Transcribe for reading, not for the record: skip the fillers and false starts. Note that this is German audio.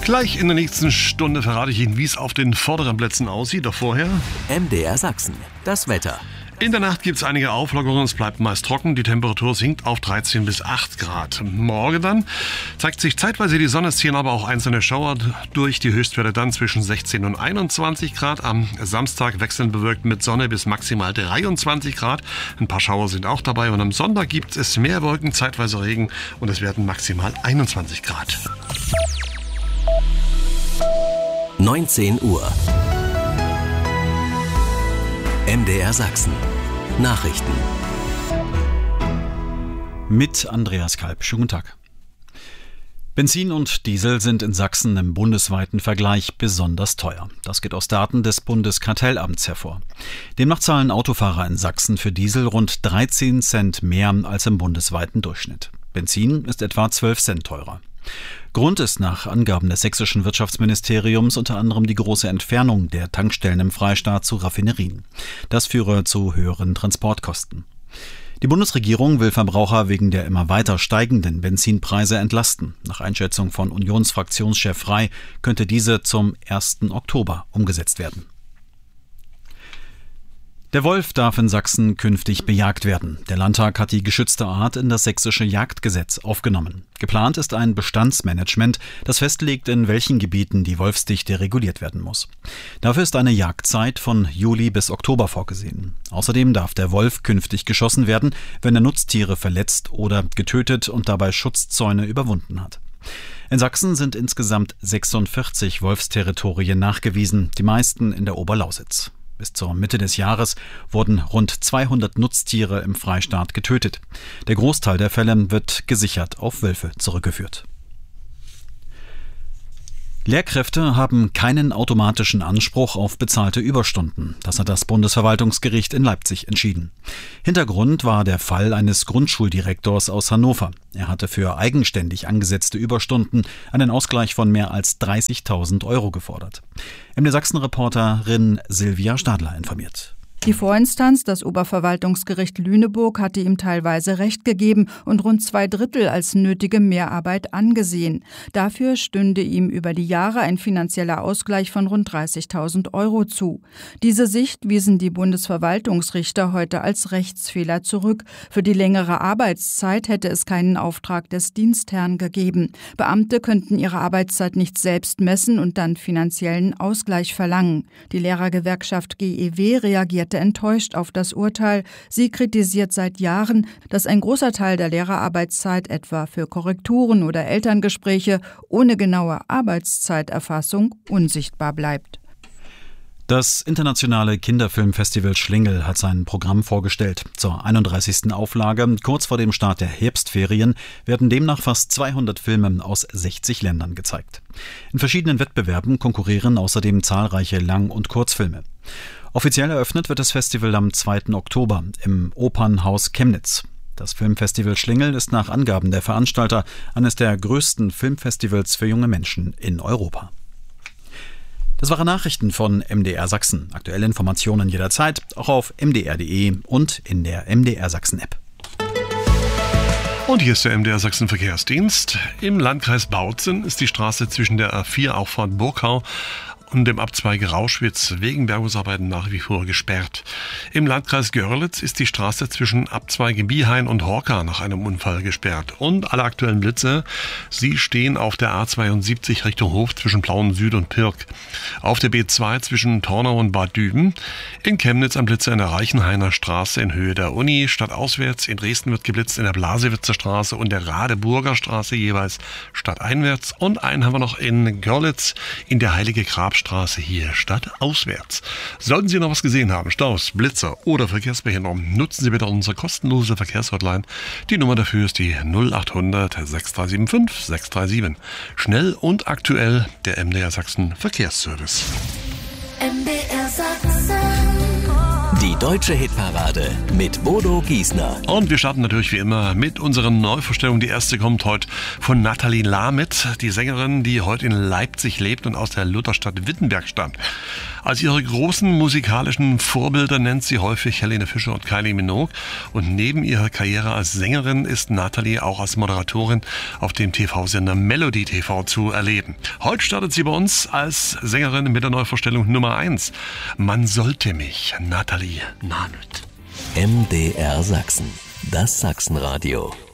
Gleich in der nächsten Stunde verrate ich Ihnen, wie es auf den vorderen Plätzen aussieht. Doch vorher MDR Sachsen, das Wetter. In der Nacht gibt es einige Auflockerungen, es bleibt meist trocken, die Temperatur sinkt auf 13 bis 8 Grad. Morgen dann zeigt sich zeitweise die Sonne, es ziehen aber auch einzelne Schauer durch, die Höchstwerte dann zwischen 16 und 21 Grad. Am Samstag wechselnd bewölkt mit Sonne bis maximal 23 Grad. Ein paar Schauer sind auch dabei und am Sonntag gibt es mehr Wolken, zeitweise Regen und es werden maximal 21 Grad. 19 Uhr. MDR Sachsen. Nachrichten. Mit Andreas Kalb. Schönen guten Tag. Benzin und Diesel sind in Sachsen im bundesweiten Vergleich besonders teuer. Das geht aus Daten des Bundeskartellamts hervor. Demnach zahlen Autofahrer in Sachsen für Diesel rund 13 Cent mehr als im bundesweiten Durchschnitt. Benzin ist etwa 12 Cent teurer. Grund ist nach Angaben des sächsischen Wirtschaftsministeriums unter anderem die große Entfernung der Tankstellen im Freistaat zu Raffinerien. Das führe zu höheren Transportkosten. Die Bundesregierung will Verbraucher wegen der immer weiter steigenden Benzinpreise entlasten. Nach Einschätzung von Unionsfraktionschef Frey könnte diese zum 1. Oktober umgesetzt werden. Der Wolf darf in Sachsen künftig bejagt werden. Der Landtag hat die geschützte Art in das sächsische Jagdgesetz aufgenommen. Geplant ist ein Bestandsmanagement, das festlegt, in welchen Gebieten die Wolfsdichte reguliert werden muss. Dafür ist eine Jagdzeit von Juli bis Oktober vorgesehen. Außerdem darf der Wolf künftig geschossen werden, wenn er Nutztiere verletzt oder getötet und dabei Schutzzäune überwunden hat. In Sachsen sind insgesamt 46 Wolfsterritorien nachgewiesen, die meisten in der Oberlausitz. Bis zur Mitte des Jahres wurden rund 200 Nutztiere im Freistaat getötet. Der Großteil der Fälle wird gesichert auf Wölfe zurückgeführt. Lehrkräfte haben keinen automatischen Anspruch auf bezahlte Überstunden. Das hat das Bundesverwaltungsgericht in Leipzig entschieden. Hintergrund war der Fall eines Grundschuldirektors aus Hannover. Er hatte für eigenständig angesetzte Überstunden einen Ausgleich von mehr als 30.000 € gefordert. MDR Sachsen-Reporterin Silvia Stadler informiert. Die Vorinstanz, das Oberverwaltungsgericht Lüneburg, hatte ihm teilweise Recht gegeben und rund 2/3 als nötige Mehrarbeit angesehen. Dafür stünde ihm über die Jahre ein finanzieller Ausgleich von rund 30.000 € zu. Diese Sicht wiesen die Bundesverwaltungsrichter heute als Rechtsfehler zurück. Für die längere Arbeitszeit hätte es keinen Auftrag des Dienstherrn gegeben. Beamte könnten ihre Arbeitszeit nicht selbst messen und dann finanziellen Ausgleich verlangen. Die Lehrergewerkschaft GEW reagierte enttäuscht auf das Urteil. Sie kritisiert seit Jahren, dass ein großer Teil der Lehrerarbeitszeit etwa für Korrekturen oder Elterngespräche ohne genaue Arbeitszeiterfassung unsichtbar bleibt. Das internationale Kinderfilmfestival Schlingel hat sein Programm vorgestellt. Zur 31. Auflage, kurz vor dem Start der Herbstferien, werden demnach fast 200 Filme aus 60 Ländern gezeigt. In verschiedenen Wettbewerben konkurrieren außerdem zahlreiche Lang- und Kurzfilme. Offiziell eröffnet wird das Festival am 2. Oktober im Opernhaus Chemnitz. Das Filmfestival Schlingel ist nach Angaben der Veranstalter eines der größten Filmfestivals für junge Menschen in Europa. Das waren Nachrichten von MDR Sachsen. Aktuelle Informationen jederzeit, auch auf mdr.de und in der MDR Sachsen App. Und hier ist der MDR Sachsen Verkehrsdienst. Im Landkreis Bautzen ist die Straße zwischen der A4 Auffahrt Burkau und dem Abzweig Rauschwitz wegen Bergungsarbeiten nach wie vor gesperrt. Im Landkreis Görlitz ist die Straße zwischen Abzweige Biehain und Horka nach einem Unfall gesperrt. Und alle aktuellen Blitze, sie stehen auf der A72 Richtung Hof zwischen Plauen Süd und Pirk. Auf der B2 zwischen Tornau und Bad Düben. In Chemnitz am Blitzer in der Reichenhainer Straße in Höhe der Uni. Stadtauswärts in Dresden wird geblitzt in der Blasewitzer Straße und der Radeburger Straße jeweils stadteinwärts. Und einen haben wir noch in Görlitz in der Heilige Grabstraße hier stadtauswärts. Sollten Sie noch was gesehen haben, Staus, Blitzer oder Verkehrsbehinderung, nutzen Sie bitte unsere kostenlose Verkehrshotline. Die Nummer dafür ist die 0800 6375 637. Schnell und aktuell der MDR Sachsen Verkehrsservice. MDR Sachsen. Die deutsche Hitparade mit Bodo Giesner. Und wir starten natürlich wie immer mit unserer Neuvorstellung. Die erste kommt heute von Nathalie Lamet, die Sängerin, die heute in Leipzig lebt und aus der Lutherstadt Wittenberg stammt. Als ihre großen musikalischen Vorbilder nennt sie häufig Helene Fischer und Kylie Minogue. Und neben ihrer Karriere als Sängerin ist Nathalie auch als Moderatorin auf dem TV-Sender Melody TV zu erleben. Heute startet sie bei uns als Sängerin mit der Neuvorstellung Nummer 1. Man sollte mich, Nathalie Lamet. MDR Sachsen, das Sachsenradio.